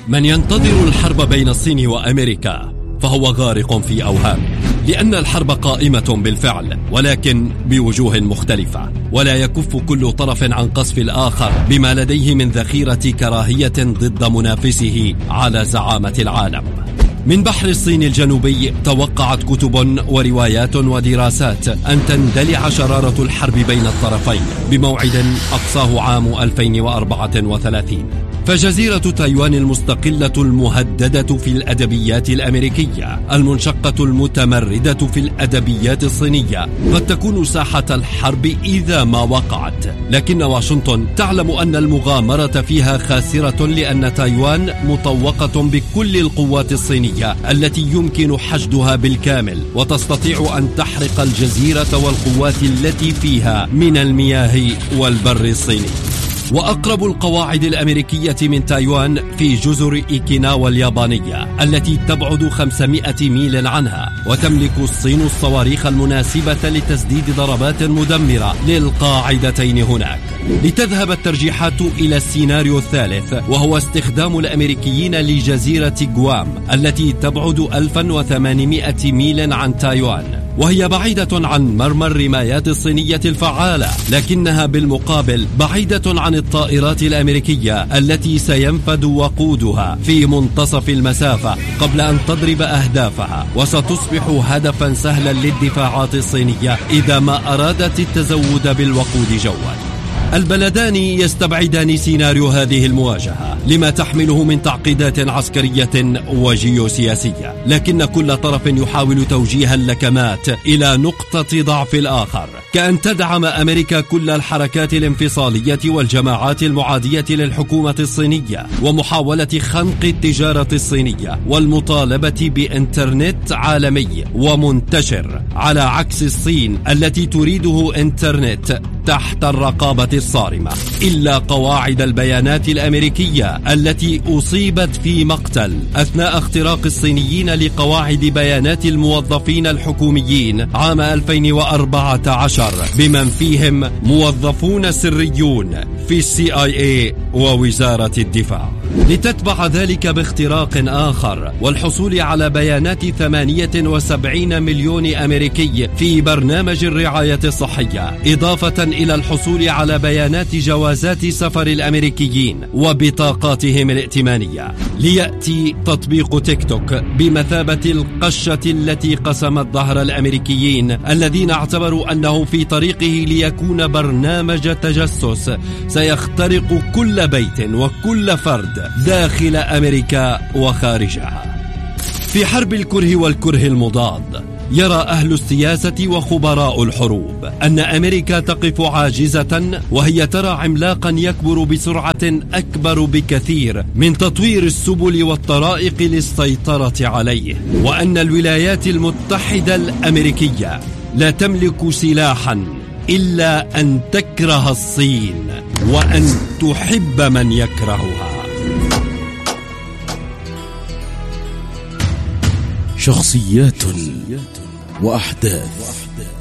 من ينتظر الحرب بين الصين وأمريكا فهو غارق في أوهام، لأن الحرب قائمة بالفعل ولكن بوجوه مختلفة، ولا يكف كل طرف عن قصف الآخر بما لديه من ذخيرة كراهية ضد منافسه على زعامة العالم. من بحر الصين الجنوبي توقعت كتب وروايات ودراسات أن تندلع شرارة الحرب بين الطرفين بموعد أقصاه عام 2034. فجزيرة تايوان المستقلة المهددة في الأدبيات الأمريكية المنشقة المتمردة في الأدبيات الصينية قد تكون ساحة الحرب إذا ما وقعت، لكن واشنطن تعلم أن المغامرة فيها خاسرة، لأن تايوان مطوقة بكل القوات الصينية التي يمكن حشدها بالكامل، وتستطيع أن تحرق الجزيرة والقوات التي فيها من المياه والبر الصيني. وأقرب القواعد الأمريكية من تايوان في جزر إيكيناوا اليابانية التي تبعد 500 ميل عنها، وتملك الصين الصواريخ المناسبة لتسديد ضربات مدمرة للقاعدتين هناك. لتذهب الترجيحات إلى السيناريو الثالث، وهو استخدام الأمريكيين لجزيرة غوام التي تبعد 1800 ميل عن تايوان، وهي بعيدة عن مرمى الرمايات الصينية الفعالة، لكنها بالمقابل بعيدة عن الطائرات الأمريكية التي سينفد وقودها في منتصف المسافة قبل أن تضرب أهدافها، وستصبح هدفا سهلا للدفاعات الصينية إذا ما أرادت التزود بالوقود جوا. البلدان يستبعدان سيناريو هذه المواجهة لما تحمله من تعقيدات عسكرية وجيوسياسية، لكن كل طرف يحاول توجيه اللكمات إلى نقطة ضعف الآخر، كأن تدعم أمريكا كل الحركات الانفصالية والجماعات المعادية للحكومة الصينية، ومحاولة خنق التجارة الصينية والمطالبة بإنترنت عالمي ومنتشر، على عكس الصين التي تريده إنترنت تحت الرقابة الصارمة. إلا قواعد البيانات الأمريكية التي أصيبت في مقتل أثناء اختراق الصينيين لقواعد بيانات الموظفين الحكوميين عام 2014 بمن فيهم موظفون سريون في CIA ووزارة الدفاع، لتتبع ذلك باختراق آخر والحصول على بيانات 78 مليون أمريكي في برنامج الرعاية الصحية، إضافة إلى الحصول على بيانات جوازات سفر الأمريكيين وبطاقاتهم الائتمانية. ليأتي تطبيق تيك توك بمثابة القشة التي قسمت ظهر الأمريكيين الذين اعتبروا أنه في طريقه ليكون برنامج تجسس سيخترق كل بيت وكل فرد داخل أمريكا وخارجها. في حرب الكره والكره المضاد، يرى أهل السياسة وخبراء الحروب أن أمريكا تقف عاجزة، وهي ترى عملاقا يكبر بسرعة أكبر بكثير من تطوير السبل والطرائق للسيطرة عليه، وأن الولايات المتحدة الأمريكية لا تملك سلاحا إلا أن تكره الصين وأن تحب من يكرهها. شخصيات وأحداث